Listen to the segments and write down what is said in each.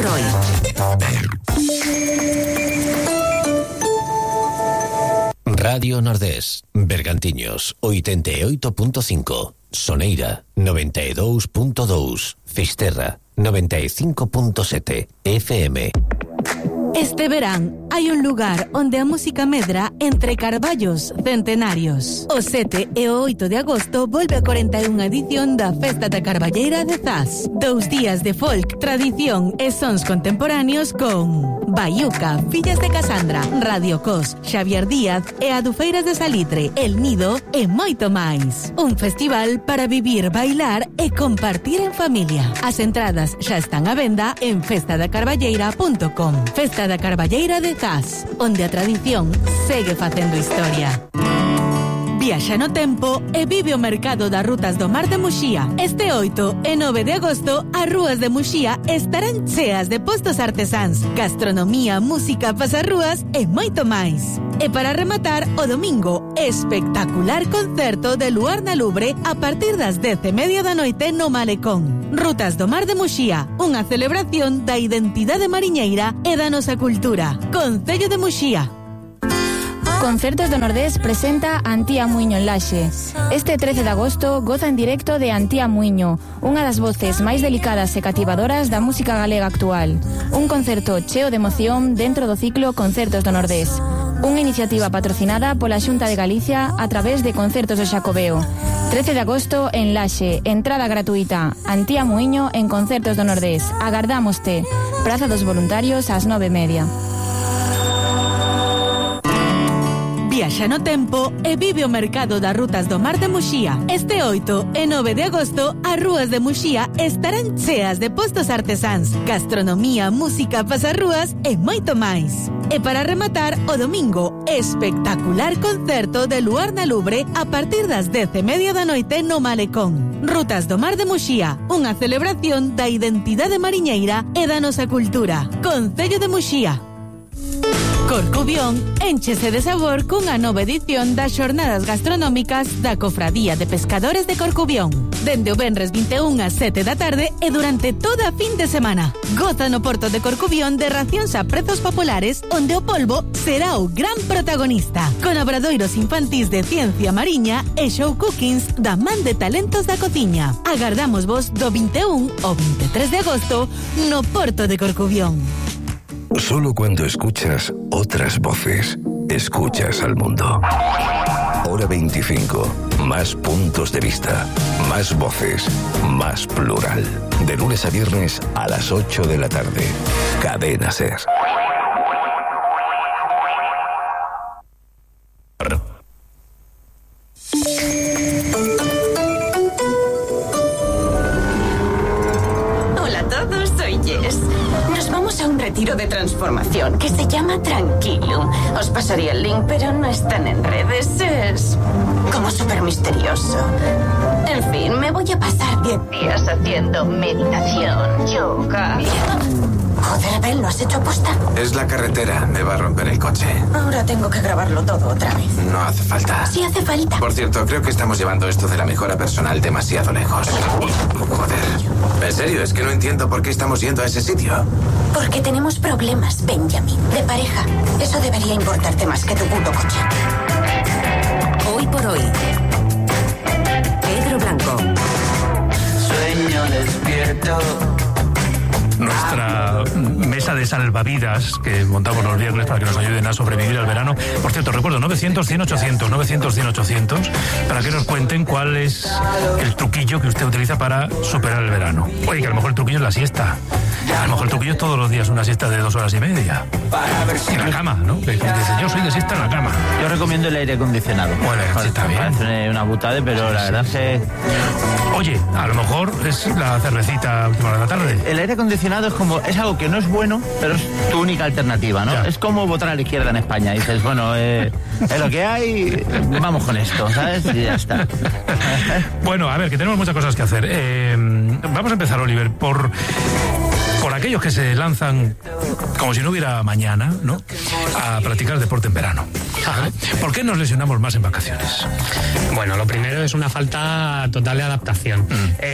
por hoy. Radio Nordés, Bergantiños, 88.5, Soneira, 92.2, Fisterra, 95.7, FM. Este verán hai un lugar onde a música medra entre carballos centenarios. O 7 e o 8 de agosto volve a 41 edición da Festa da Carballeira de Zas. 2 días de folk, tradición e sons contemporáneos con Baiuca, Fillas de Casandra, Radio Cos, Xavier Díaz e Adufeiras de Salitre, El Nido e moito máis. Un festival para vivir, bailar e compartir en familia. As entradas xa están á venda en festadacarballeira.com. Festa da Carballeira de Zas, onde a tradición segue facendo historia. Viaxa no tempo e vive o mercado das rutas do Mar de Muxía. Este 8 e 9 de agosto, as rúas de Muxía estarán cheas de postos artesáns, gastronomía, música, pasarrúas e moito máis. E para rematar, o domingo, espectacular concerto de Luar na Lubre a partir das 10:30 da noite no Malecón. Rutas do Mar de Muxía, unha celebración da identidade mariñeira e da nosa cultura. Concello de Muxía. Concertos do Nordés presenta Antía Muiño en Laxe. Este 13 de agosto goza en directo de Antía Muiño, unha das voces máis delicadas e cativadoras da música galega actual. Un concerto cheo de emoción dentro do ciclo Concertos do Nordés. Unha iniciativa patrocinada pola Xunta de Galicia a través de Concertos do Xacobeo. 13 de agosto en Laxe, entrada gratuita. Antía Muiño en Concertos do Nordés. Agardámoste. Praza dos Voluntarios ás 9:30. Viaxa no tempo e vive o mercado das rutas do Mar de Muxía. Este 8 e 9 de agosto, as rúas de Muxía estarán cheas de postos artesáns, gastronomía, música, pasarrúas e moito máis. E para rematar, o domingo, espectacular concerto de Luar na Lubre a partir das 10:30 da noite no Malecón. Rutas do Mar de Muxía, unha celebración da identidade mariñeira e da nosa cultura. Concello de Muxía. Corcubión énchese de sabor cunha nova edición das xornadas gastronómicas da Cofradía de Pescadores de Corcubión. Dende o venres 21 ás 7 da tarde e durante toda a fin de semana. Goza no Porto de Corcubión de racións a prezos populares onde o polvo será o gran protagonista. Con obradoiros infantís de ciencia mariña e show cookings da man de talentos da cociña. Agardamos vos do 21 ao 23 de agosto no Porto de Corcubión. Solo cuando escuchas otras voces, escuchas al mundo. Hora 25. Más puntos de vista, más voces, más plural. De lunes a viernes a las 8 de la tarde. Cadena SER. Hola a todos, soy Jess. Nos vamos a un retiro de transformación que se llama Tranquilum. Os pasaría el link, pero no están en redes. Es como súper misterioso. En fin, me voy a pasar 10 días haciendo meditación, yoga. Joder, Abel, ¿lo has hecho aposta? Es la carretera, me va a romper el coche. Ahora tengo que grabarlo todo otra vez. No hace falta. Sí hace falta. Por cierto, creo que estamos llevando esto de la mejora personal demasiado lejos. Joder. En serio, es que no entiendo por qué estamos yendo a ese sitio. Porque tenemos problemas, Benjamin, de pareja. Eso debería importarte más que tu puto coche. Hoy por hoy. Pedro Blanco. Sueño despierto. Nuestra mesa de salvavidas que montamos los viernes para que nos ayuden a sobrevivir al verano. Por cierto, recuerdo 900-100-800, 900-100-800, para que nos cuenten cuál es el truquillo que usted utiliza para superar el verano. Oye, que a lo mejor el truquillo es la siesta. A lo mejor el truquillo es todos los días una siesta de 2 horas y media. En la cama, ¿no? Que dice, yo soy de siesta en la cama. Yo recomiendo el aire acondicionado. Bueno, sí, está bien. Parece una putada, pero la verdad es que... Oye, a lo mejor es la cervecita a última hora de la tarde. El aire acondicionado es algo que no es bueno, pero es tu única alternativa, ¿no? Ya. Es como votar a la izquierda en España. Dices, bueno, es lo que hay, vamos con esto, ¿sabes? Y ya está. Bueno, a ver, que tenemos muchas cosas que hacer. Vamos a empezar, Oliver, por aquellos que se lanzan como si no hubiera mañana, ¿no? a practicar deporte en verano. ¿Vale? ¿Por qué nos lesionamos más en vacaciones? Bueno, lo primero es una falta total de adaptación.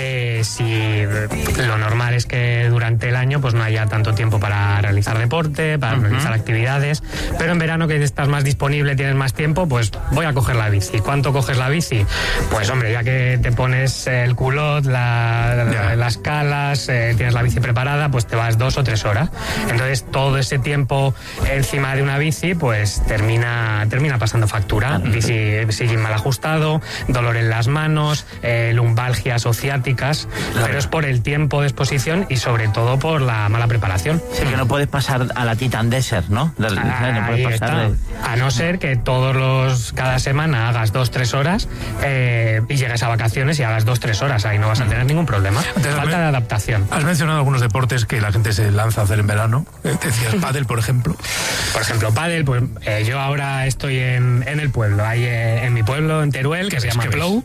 Si lo normal es que durante el año pues no haya tanto tiempo para realizar deporte, para realizar actividades, pero en verano que estás más disponible, tienes más tiempo, pues voy a coger la bici. ¿Cuánto coges la bici? Pues hombre, ya que te pones el culot, las calas, tienes la bici preparada, pues te vas 2 o 3 horas. Entonces todo ese tiempo encima de una bici pues termina pasando factura. Bici mal ajustado, dolor en las manos, lumbalgias o ciáticas, pero es por el tiempo de exposición y sobre todo por la mala preparación. Sí, que no puedes pasar a la Titan Desert, ¿no? Ahí está. A no ser que cada semana hagas 2-3 horas y llegues a vacaciones y hagas 2-3 horas, ahí no vas a tener ningún problema. Falta de adaptación. Has mencionado algunos deportes que la gente se lanza a hacer en verano. Decías pádel, por ejemplo. Por ejemplo, pádel, pues yo ahora estoy en el pueblo, ahí en mi pueblo, en Teruel, que se llama Plou,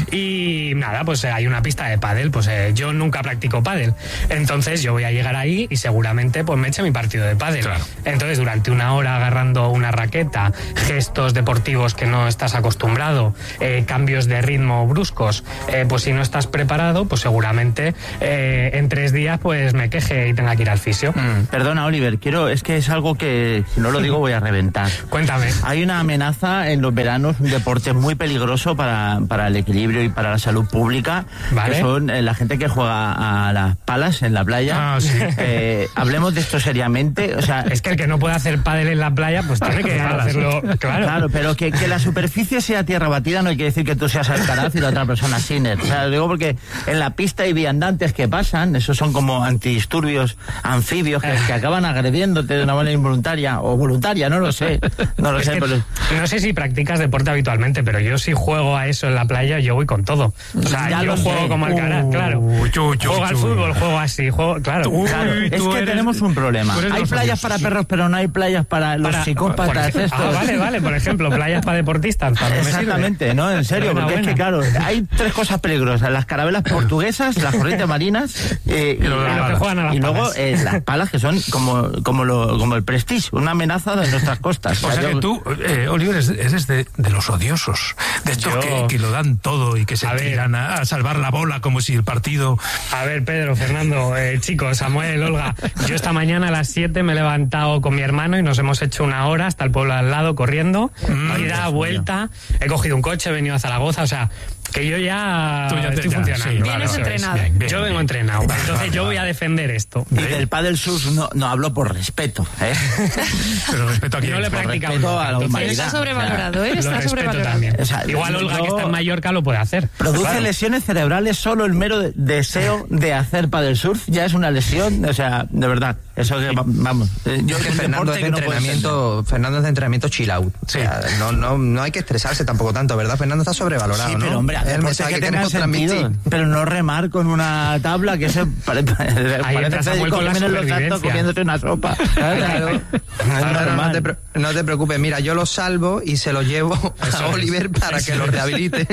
y nada, pues hay una pista de pádel, pues yo nunca practico pádel, entonces yo voy a llegar ahí y seguramente pues me eche mi partido de pádel. Claro. Entonces durante una hora agarrando una raqueta, gestos deportivos que no estás acostumbrado, cambios de ritmo bruscos, pues si no estás preparado, pues seguramente en 3 días pues me queje y tenga que ir al fisio. Perdona, Oliver, es que es algo que si no lo digo voy a reventar. Cuéntame. Hay una amenaza en los veranos, un deporte muy peligroso para el equilibrio y para la salud pública, ¿vale? Que son la gente que juega a las palas en la playa. Sí. Hablemos de esto seriamente. O sea, es que el que no puede hacer pádel en la playa, pues tiene que hacerlo. Claro, pero que la superficie sea tierra batida no hay que decir que tú seas Alcaraz y la otra persona Sinner. O sea, digo porque en la pista hay viandantes que pasan, esos son como antidisturbios anfibios que acaban agrediéndote de una manera involuntaria o voluntaria, no lo sé. No sé, pero... No sé si practicas deporte habitualmente, pero yo si juego a eso en la playa, yo voy con todo. O sea, ya yo juego como Alcaraz, claro. Juego al fútbol, juego así, claro. Es que tenemos un problema. Hay playas para perros, pero no hay playas para los psicópatas. Vale, por ejemplo, playas para deportistas. Exactamente, ¿no? En serio, porque es que claro, hay 3 cosas peligrosas: las carabelas portuguesas, las corrientes marinas y los que juegan a las luego las palas, que son como el Prestige, una amenaza de nuestras costas. O sea que tú, Oliver, eres de los odiosos, de estos que lo dan todo y que se tiran a salvar la bola como si el partido... A ver, Pedro, Fernando, chicos, Samuel, Olga, yo esta mañana a las 7 me he levantado con mi hermano y nos hemos hecho 1 hora hasta el pueblo al lado corriendo, ida, vuelta, he cogido un coche, he venido a Zaragoza, o sea... Que yo ya estoy funcionando. Sí, vienes entrenado. Bien. Yo vengo entrenado. Entonces yo voy a defender esto. Y del pádel surf no hablo por respeto, ¿eh? Pero respeto aquí. No le practicamos. Respeto a la humanidad. Está sobrevalorado, ¿eh? Está sobrevalorado. También. O sea, igual Olga, que está en Mallorca, lo puede hacer. Produce lesiones cerebrales solo el mero deseo de hacer pádel surf. Ya es una lesión, o sea, de verdad. Eso que, vamos. Yo que Fernando es de entrenamiento chill out. Sí. O sea, no hay que estresarse tampoco tanto, ¿verdad? Fernando está sobrevalorado, sí, pero, ¿no? Hombre, el mensaje que tenga sentido, pero no remar con una tabla que se parece comiéndote una sopa. Claro. No te preocupes, mira, yo lo salvo y se lo llevo a Oliver para que lo rehabilite.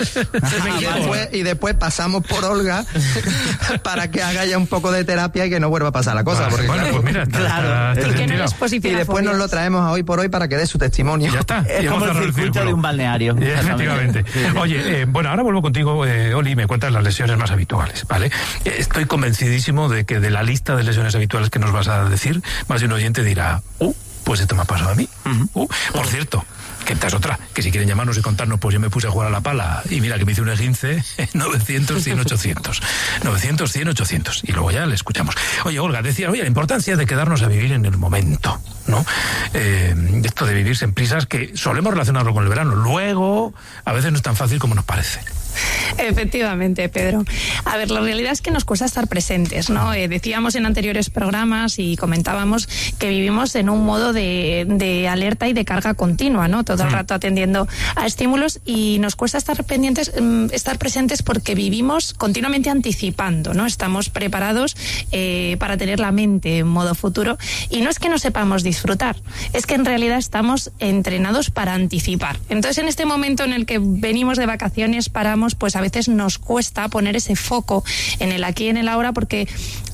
Y después pasamos por Olga para que haga ya un poco de terapia y que no vuelva a pasar la cosa. Porque, bueno, pues mira, y que no es y después nos lo traemos a hoy por hoy para que dé su testimonio. Ya está. Es como el circuito de un balneario. Efectivamente. Oye, bueno, ahora vuelvo contigo, Oli, y me cuentas las lesiones más habituales, ¿vale? Estoy convencidísimo de que de la lista de lesiones habituales que nos vas a decir, más de un oyente dirá, pues esto me ha pasado a mí. Por cierto, que esta es otra, que si quieren llamarnos y contarnos, pues yo me puse a jugar a la pala y mira que me hice un esguince, 900-100-800. 900-100-800. Y luego ya le escuchamos. Oye, Olga, decía, la importancia de quedarnos a vivir en el momento, ¿no? Esto de vivirse en prisas, que solemos relacionarlo con el verano. Luego, a veces no es tan fácil como nos parece. Efectivamente, Pedro. A ver, la realidad es que nos cuesta estar presentes, ¿no? Decíamos en anteriores programas y comentábamos que vivimos en un modo de alerta y de carga continua, ¿no? Todo el rato atendiendo a estímulos y nos cuesta estar presentes porque vivimos continuamente anticipando, ¿no? Estamos preparados para tener la mente en modo futuro y no es que no sepamos disfrutar, es que en realidad estamos entrenados para anticipar. Entonces, en este momento en el que venimos de vacaciones, paramos, pues a veces nos cuesta poner ese foco en el aquí y en el ahora porque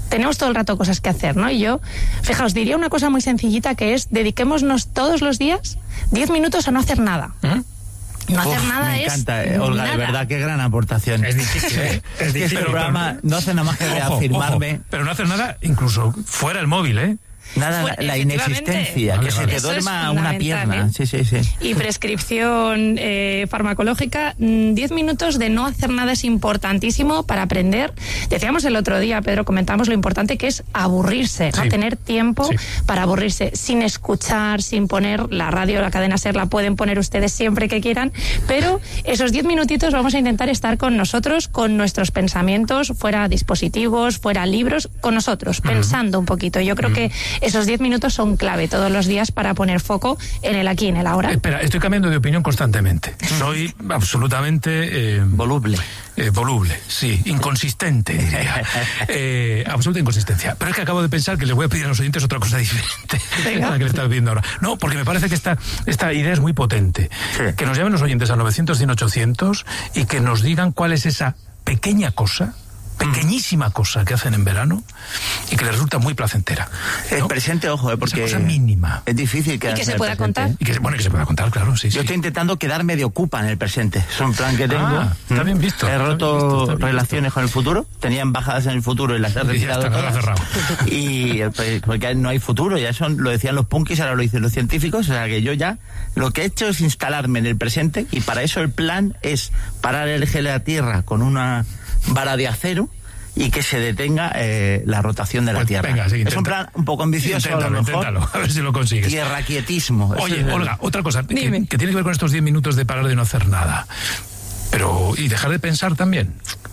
tenemos todo el rato cosas que hacer, ¿no? Y yo, fijaos, diría una cosa muy sencillita que es, dediquémonos todos los días 10 minutos a no hacer nada. No hacer nada me encanta, Olga, nada. de verdad, qué gran aportación. Es difícil, ¿eh? Es difícil. Este programa no hace nada más que reafirmarme. Ojo, pero no hacer nada incluso fuera el móvil, ¿eh? Nada, la inexistencia, que se te duerma una pierna. Sí. Y prescripción farmacológica, 10 minutos de no hacer nada es importantísimo para aprender. Decíamos el otro día, Pedro, comentamos lo importante que es aburrirse, ¿no? Tener tiempo para aburrirse, sin escuchar, sin poner la radio, la cadena SER, la pueden poner ustedes siempre que quieran, pero esos 10 minutitos vamos a intentar estar con nosotros, con nuestros pensamientos, fuera dispositivos, fuera libros, con nosotros, pensando un poquito. Yo creo que esos 10 minutos son clave todos los días para poner foco en el aquí y en el ahora. Espera, estoy cambiando de opinión constantemente. Soy absolutamente... voluble. Voluble, sí. Inconsistente, diría. Absoluta inconsistencia. Pero es que acabo de pensar que les voy a pedir a los oyentes otra cosa diferente a la que le estás pidiendo ahora. No, porque me parece que esta idea es muy potente. Sí. Que nos llamen los oyentes al 900-100-800 y que nos digan cuál es esa pequeña cosa, pequeñísima cosa que hacen en verano y que les resulta muy placentera, ¿no? El presente, ojo, porque esa cosa mínima. Es difícil que se pueda contar. Y que se pueda contar, claro, sí. Yo estoy intentando quedarme de ocupa en el presente. Es un plan que tengo. Está bien visto. He roto relaciones con el futuro. Tenía embajadas en el futuro y las he retirado todas. Y porque no hay futuro, ya lo decían los punkis, ahora lo dicen los científicos. O sea que yo ya lo que he hecho es instalarme en el presente, y para eso el plan es parar el eje de la Tierra con una vara de acero y que se detenga la rotación de la Tierra. Venga, sí, es un plan un poco ambicioso, inténtalo, a ver si lo consigues. Tierraquietismo. Oye, Olga, otra cosa que tiene que ver con estos 10 minutos de parar de no hacer nada, pero y dejar de pensar también.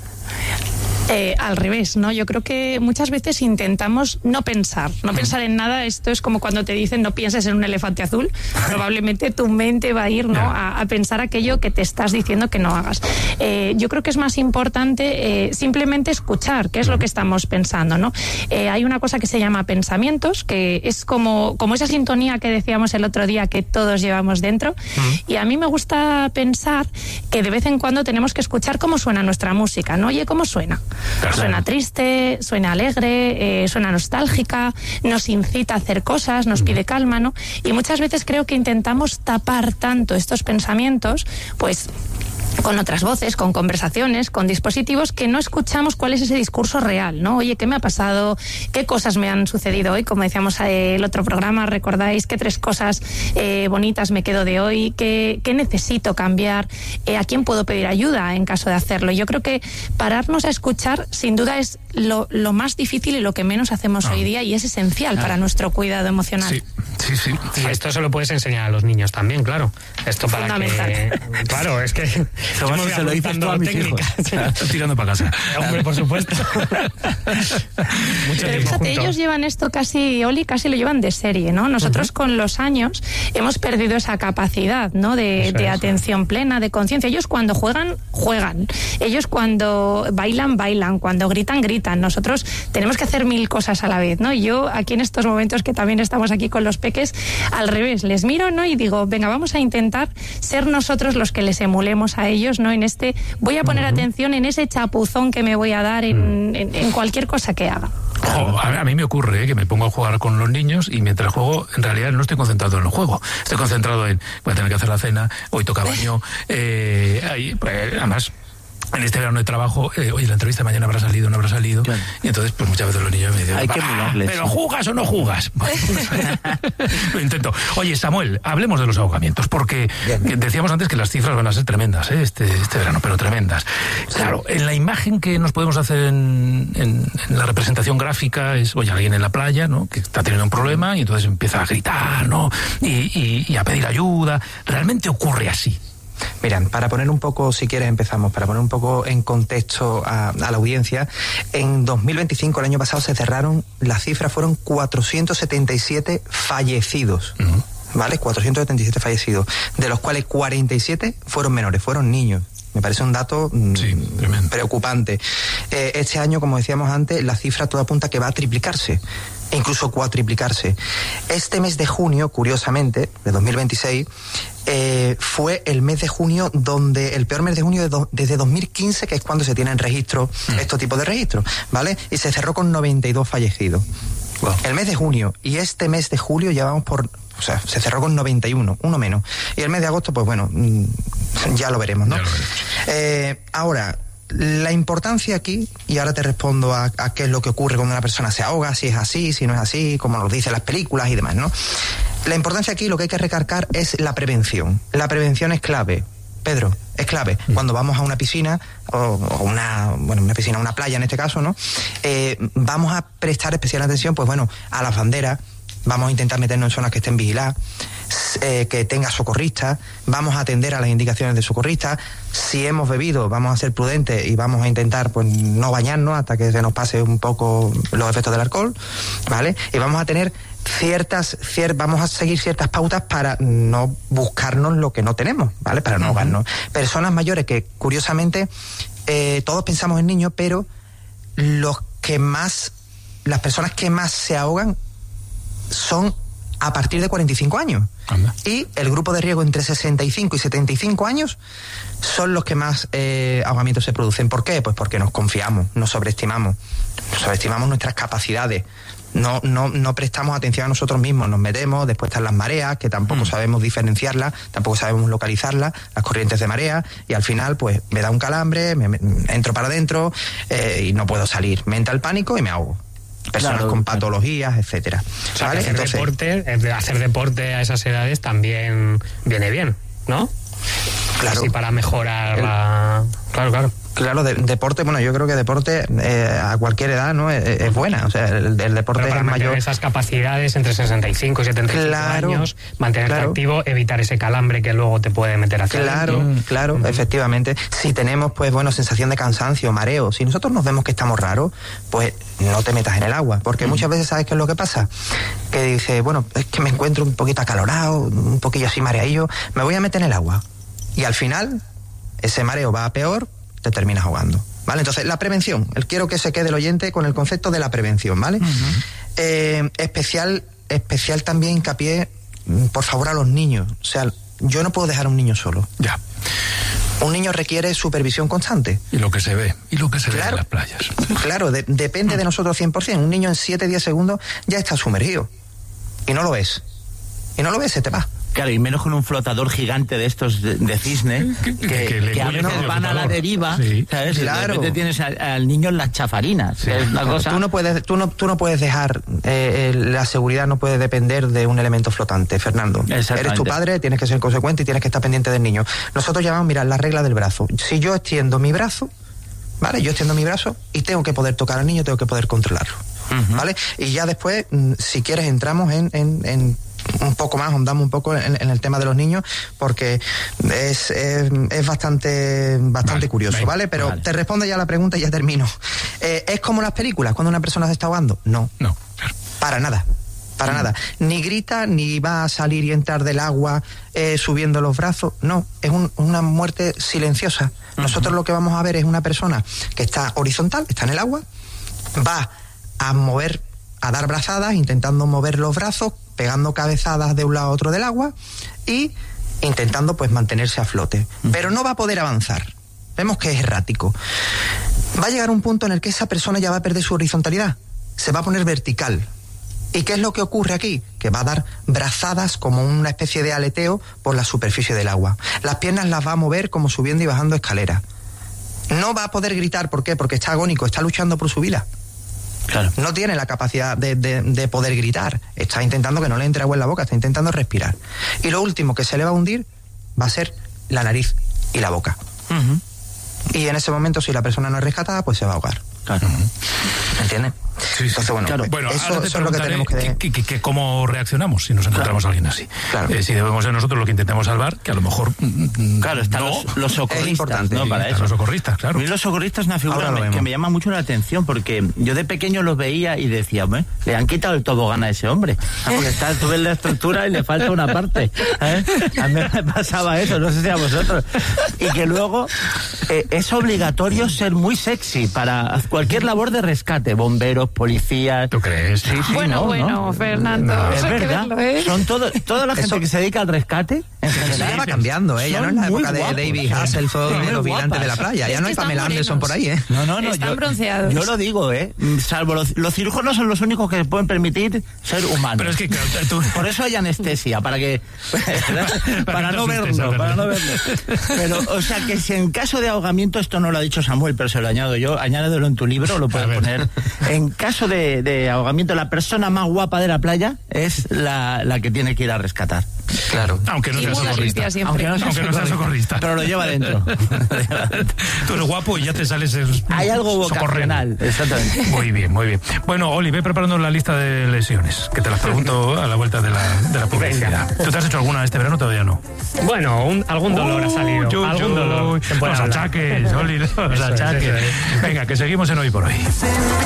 Al revés, ¿no? Yo creo que muchas veces intentamos no pensar en nada. Esto es como cuando te dicen no pienses en un elefante azul. Probablemente tu mente va a ir, ¿no? a pensar aquello que te estás diciendo que no hagas. Yo creo que es más importante simplemente escuchar qué es lo que estamos pensando, ¿no? Hay una cosa que se llama pensamientos, que es como esa sintonía que decíamos el otro día que todos llevamos dentro. Y a mí me gusta pensar que de vez en cuando tenemos que escuchar cómo suena nuestra música, ¿no? Oye, ¿cómo suena? Claro. Suena triste, suena alegre, suena nostálgica, nos incita a hacer cosas, nos pide calma, ¿no? Y muchas veces creo que intentamos tapar tanto estos pensamientos, pues con otras voces, con conversaciones, con dispositivos, que no escuchamos cuál es ese discurso real, ¿no? Oye, ¿qué me ha pasado? ¿Qué cosas me han sucedido hoy? Como decíamos el otro programa, ¿recordáis qué 3 cosas bonitas me quedo de hoy? ¿Qué necesito cambiar? ¿A quién puedo pedir ayuda en caso de hacerlo? Yo creo que pararnos a escuchar, sin duda, es lo más difícil y lo que menos hacemos hoy día, y es esencial para nuestro cuidado emocional. Sí. Y esto se lo puedes enseñar a los niños también, claro. Esto para que... Claro, es que... se lo dices tú a mis hijos. Estás tirando para casa. Hombre, por supuesto. Pero fíjate, ellos llevan esto casi lo llevan de serie, ¿no? Nosotros con los años hemos perdido esa capacidad, ¿no? De atención plena, de conciencia. Ellos cuando juegan. Ellos cuando bailan, cuando gritan. Nosotros tenemos que hacer 1000 cosas a la vez, ¿no? Y yo aquí en estos momentos que también estamos aquí con los peques, al revés, les miro, ¿no? Y digo, venga, vamos a intentar ser nosotros los que les emulemos a ellos, ¿no? Voy a poner atención en ese chapuzón que me voy a dar en cualquier cosa que haga. A mí me ocurre que me pongo a jugar con los niños y mientras juego, en realidad no estoy concentrado en el juego. Estoy concentrado en, voy a tener que hacer la cena, hoy toca baño, además... En este verano de trabajo, oye, la entrevista mañana habrá salido, no habrá salido. Claro. Y entonces, pues muchas veces los niños me dicen, hay que emularles. ¿Pero jugas o no jugas? Lo intento. Oye, Samuel, hablemos de los ahogamientos, porque decíamos antes que las cifras van a ser tremendas, este verano, pero tremendas. Claro, en la imagen que nos podemos hacer en la representación gráfica es, oye, alguien en la playa, ¿no? Que está teniendo un problema y entonces empieza a gritar, ¿no? Y a pedir ayuda. ¿Realmente ocurre así? Miran, para poner un poco, si quieres empezamos, para poner un poco en contexto a la audiencia, en 2025, el año pasado, se cerraron, las cifras fueron 477 fallecidos. ¿Vale? 477 fallecidos, de los cuales 47 fueron menores, fueron niños. Me parece un dato preocupante. Este año, como decíamos antes, la cifra todo apunta que va a triplicarse, e incluso cuatriplicarse. Este mes de junio, curiosamente, de 2026, fue el mes de junio el peor mes de junio desde 2015, que es cuando se tienen registros, estos tipos de registros, ¿vale? Y se cerró con 92 fallecidos. Wow. El mes de junio, y este mes de julio ya vamos se cerró con 91, uno menos. Y el mes de agosto, pues bueno, ya lo veremos, ¿no? Ahora, la importancia aquí, y ahora te respondo a qué es lo que ocurre cuando una persona se ahoga, si es así, si no es así, como nos dicen las películas y demás, ¿no? La importancia aquí, lo que hay que recalcar es la prevención. La prevención es clave. Pedro, es clave. Cuando vamos a una piscina, una playa en este caso, ¿no? Vamos a prestar especial atención, pues bueno, a las banderas. Vamos a intentar meternos en zonas que estén vigiladas, que tenga socorristas, vamos a atender a las indicaciones de socorristas. Si hemos bebido, vamos a ser prudentes y vamos a intentar pues no bañarnos hasta que se nos pase un poco los efectos del alcohol, ¿vale? Y vamos a tener vamos a seguir ciertas pautas para no buscarnos lo que no tenemos, ¿vale? Para no ahogarnos. Personas mayores que, curiosamente, todos pensamos en niños, pero las personas que más se ahogan son a partir de 45 años. Anda. Y el grupo de riesgo entre 65 y 75 años son los que más ahogamientos se producen. ¿Por qué? Pues porque nos confiamos, nos sobreestimamos nuestras capacidades. No prestamos atención a nosotros mismos, nos metemos, después están las mareas, que tampoco sabemos diferenciarlas, tampoco sabemos localizarlas, las corrientes de marea, y al final pues me da un calambre, me entro para adentro y no puedo salir. Me entra el pánico y me ahogo. Personas con patologías, etcétera. O sea, ¿vale? Hacer deporte a esas edades también viene bien, ¿no? Claro. Así para mejorar la... Claro, deporte, bueno, yo creo que deporte a cualquier edad, ¿no? Es buena, o sea, el deporte es el mayor. Esas capacidades entre 65 y 75 años, mantenerte activo, evitar ese calambre que luego te puede meter hacia adentro. Claro, efectivamente. Si tenemos, pues bueno, sensación de cansancio, mareo, si nosotros nos vemos que estamos raros, pues no te metas en el agua, porque muchas veces, ¿sabes qué es lo que pasa? Que dices, bueno, es que me encuentro un poquito acalorado, un poquillo así mareadillo, me voy a meter en el agua. Y al final, ese mareo va a peor, te terminas ahogando, ¿vale? Entonces, la prevención, quiero que se quede el oyente con el concepto de la prevención, ¿vale? Especial también hincapié, por favor, a los niños. O sea, yo no puedo dejar a un niño solo. Ya. Un niño requiere supervisión constante. Y lo que se ve en las playas. Claro, depende de nosotros 100%. Un niño en 7-10 segundos ya está sumergido. Y no lo ves. Se te va. Claro, y menos con un flotador gigante de estos de cisne, que a veces van a la deriva, sí. ¿Sabes? Claro. Y de repente tienes al niño en las chafarinas. Sí. Es la cosa. Tú no puedes dejar, la seguridad no puede depender de un elemento flotante, Fernando. Eres tu padre, tienes que ser consecuente y tienes que estar pendiente del niño. Nosotros llamamos, mira, la regla del brazo. Si yo extiendo mi brazo, ¿vale? Yo extiendo mi brazo y tengo que poder tocar al niño, tengo que poder controlarlo, ¿vale? Y ya después, si quieres, entramos en un poco más, ahondamos un poco en el tema de los niños, porque es bastante curioso, ¿vale? Pero te respondo ya a la pregunta y ya termino. ¿Es como las películas cuando una persona se está ahogando? No. Claro. Para nada. Ni grita, ni va a salir y entrar del agua subiendo los brazos. No, es una muerte silenciosa. Nosotros lo que vamos a ver es una persona que está horizontal, está en el agua, va a dar brazadas, intentando mover los brazos, pegando cabezadas de un lado a otro del agua y intentando pues mantenerse a flote. Pero no va a poder avanzar. Vemos que es errático. Va a llegar un punto en el que esa persona ya va a perder su horizontalidad. Se va a poner vertical. ¿Y qué es lo que ocurre aquí? Que va a dar brazadas como una especie de aleteo por la superficie del agua. Las piernas las va a mover como subiendo y bajando escaleras. No va a poder gritar. ¿Por qué? Porque está agónico, está luchando por su vida. Claro. No tiene la capacidad de poder gritar. Está intentando que no le entre agua en la boca, está intentando respirar. Y lo último que se le va a hundir va a ser la nariz y la boca. Y en ese momento, si la persona no es rescatada, pues se va a ahogar. Claro. ¿Entiendes? Sí, entonces, bueno, claro. eso es lo que tenemos que... ¿Cómo reaccionamos si nos encontramos a alguien así? Claro. Si debemos ser nosotros lo que intentemos salvar, que a lo mejor... Claro, están los socorristas, ¿no? Para eso. Los socorristas, claro. A mí los socorristas es una figura que me llama mucho la atención, porque yo de pequeño los veía y decía, le han quitado el tobogán a ese hombre. Porque tú ves la estructura y le falta una parte. A mí me pasaba eso, no sé si a vosotros. Y que luego es obligatorio ser muy sexy para cualquier labor de rescate, bomberos, policías. ¿Tú crees? Sí, Bueno, Fernando. No. Es verdad. Son toda la gente que se dedica al rescate. Eso ya va cambiando, ¿eh? Ya no es la época de David Hasselhoff y los vigilantes de la playa. Ya no hay Pamela Anderson por ahí, ¿eh? No. Están bronceados. Yo lo digo, ¿eh? Salvo los cirujanos son los únicos que se pueden permitir ser humanos. Pero es que claro, por eso hay anestesia, para no verlo. Pero, o sea, que si en caso de ahogamiento, esto no lo ha dicho Samuel, pero se lo añado yo, añádelo en tu libro, lo puedes poner. En caso de ahogamiento, la persona más guapa de la playa es la que tiene que ir a rescatar. Claro. Aunque no sea socorrista. Aunque no sea socorrista. Pero lo lleva dentro. Tú eres guapo y ya te sales hay algo vocacional. Exactamente. Muy bien. Bueno, Oli, ve preparando la lista de lesiones, que te las pregunto a la vuelta de la publicidad. ¿Tú te has hecho alguna este verano? Todavía no. Bueno, algún dolor ha salido. Algún dolor. Los achaques, Oli, los achaques. Venga, que seguimos en Hoy por Hoy.